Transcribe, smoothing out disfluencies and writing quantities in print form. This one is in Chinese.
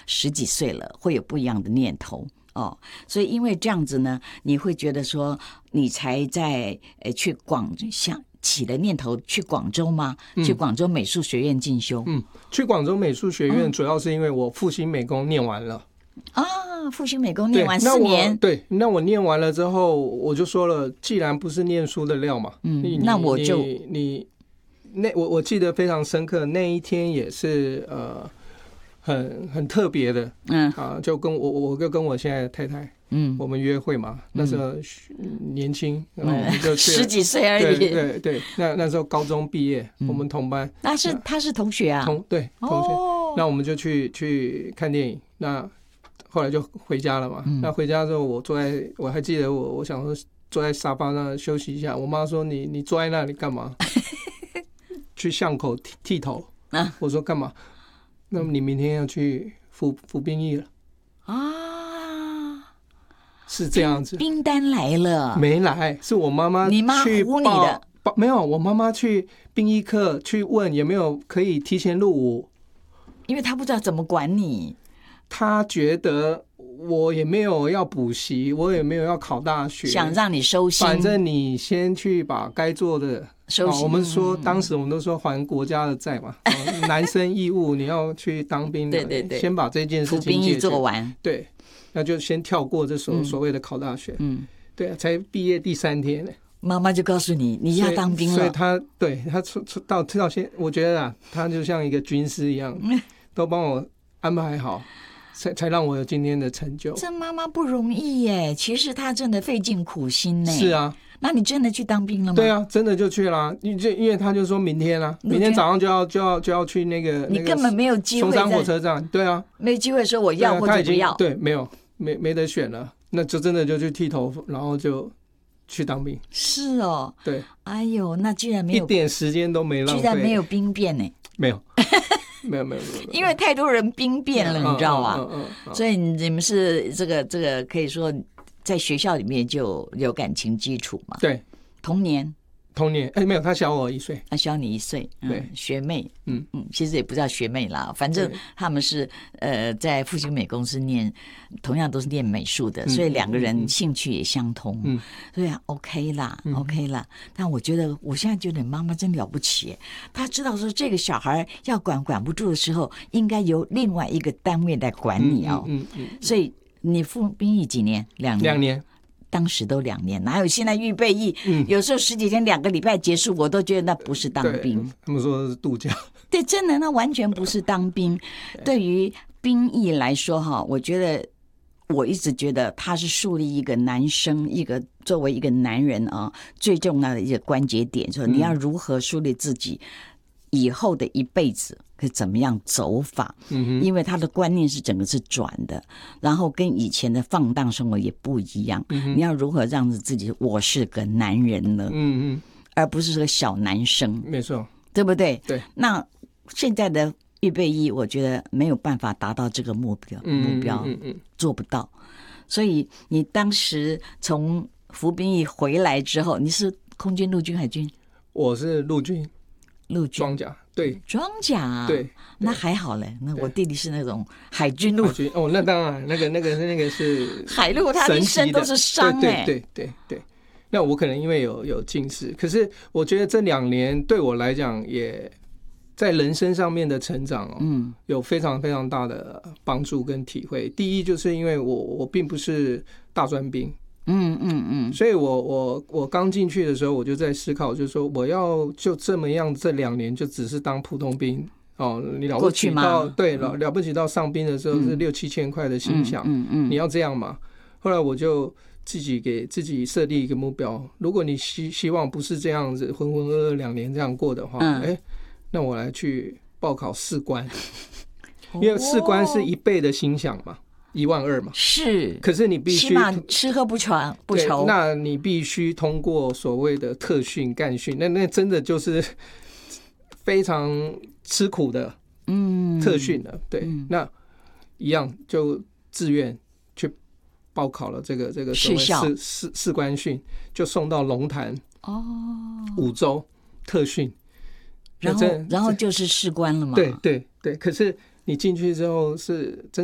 10几岁了，会有不一样的念头哦。所以因为这样子呢，你会觉得说，你才在去起了念头去广州吗？去广州美术学院进修？ 去广州美术学院主要是因为我复兴美工念完了。 复兴美工念完4年。 对，那我念完了之后，我就说了，既然不是念书的料嘛， 那我就我记得非常深刻，那一天也是很特别的，就跟我跟我现在的太太，我们约会嘛，那时候年轻，然后我们就去 10几岁而已， 对，那时候高中毕业，我们同班， 他是同学啊，同学， 那我们就去看电影，那后来就回家了嘛，那回家之后我还记得我想说坐在沙发上休息一下，我妈说你坐在那里干嘛？去巷口剃头，我说干嘛？那么你明天要去服兵役了啊？是这样子。 兵单来了没来？是我妈妈， 你妈唬你的？ 没有，我妈妈去兵役课去问有没有可以提前入伍， 因为她不知道怎么管你。 她觉得我也没有要补习，我也没有要考大学， 想让你收心。 反正你先去把该做的收心。我们说当时我们都说还国家的债嘛，男生义务你要去当兵的，对，先把这件事情服兵役做完， 对，那就先跳过这所谓的考大学，对，才毕业第3天呢，妈妈就告诉你你要当兵了， 所以他到现在，我觉得他就像一个军师一样，都帮我安排好。才让我有今天的成就。 这妈妈不容易耶，其实她真的费尽苦心呢。 是啊， 那你真的去当兵了吗？ 对啊，真的就去了，因为他就说明天明天早上就要去那个， 你根本没有机会。 松山火车站，对啊， 没有机会说我要或者不要， 对，没得选了，那就真的就去剃头，然后就去当兵。 是哦， 对， 哎呦，那居然没有一点时间都没浪费， 居然没有兵变呢？ 没有。没有， 因为太多人兵变了，你知道吗？所以你们是这个可以说在学校里面就有感情基础嘛？ 对， 童年， 没有，他小我1岁， 他小你1岁，对，学妹，其实也不叫学妹啦，反正他们是在复兴美工是同样都是念美术的，所以2个人兴趣也相同，所以OK 啦。但我现在觉得你妈妈真了不起，她知道说这个小孩要管不住的时候，应该由另外一个单位来管你哦。所以你服兵役几年？2年。当时都2年，哪有现在预备役？有时候10几天2个礼拜结束，我都觉得那不是当兵。 他们说是度假。 对，真的，那完全不是当兵。对于兵役来说，我觉得我一直觉得他是树立一个男生，作为一个男人最重要的一个关节点，说你要如何树立自己以后的一辈子。可以怎么样走法？因为他的观念是整个是转的，然后跟以前的放荡生活也不一样。你要如何让自己我是个男人呢？而不是个小男生， 没错， 对不对？ 对。 那现在的预备役，我觉得没有办法达到这个目标，做不到。所以你当时从服兵役回来之后，你是空军、陆军、海军？ 我是陆军装甲。对， 装甲啊， 对， 那还好嘞。那我弟弟是那种海军陆军哦，那当然，那个是海陆，他一身都是伤对。那我可能因为有近视，可是我觉得这2年对我来讲，也在人生上面的成长有非常非常大的帮助跟体会。第一，就是因为我并不是大专兵。所以我刚进去的时候，我就在思考，就是说我要就这么样，这2年就只是当普通兵你了不起到了不起到上兵的时候是6、7千块的薪饷，你要这样嘛？后来我就自己给自己设立一个目标，如果你希望不是这样子浑浑噩噩2年这样过的话，那我来去报考士官，因为士官是1倍的薪饷嘛。12000嘛， 是， 可是你必须起码吃喝不愁， 那你必须通过所谓的特训、干训，那真的就是非常吃苦的，特训了，对，那一样就自愿去报考了这个所谓士官训，就送到龙潭5周特训， 然后就是士官了嘛， 对，可是你进去之后是真。